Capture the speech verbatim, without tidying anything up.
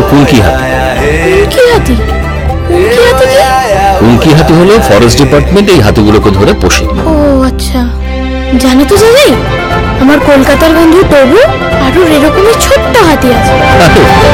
কুনকি হাতি। কুনকি হাতি? কুনকি হাতি কি? কুনকি হাতি হলো ফরেস্ট ডিপার্টমেন্ট এই হাতিগুলোকে ধরে পোষে। ও আচ্ছা, জানো তো জানি আমার কলকাতার বন্ধু তবু আরো এরকমের ছোট্ট হাতি আছে।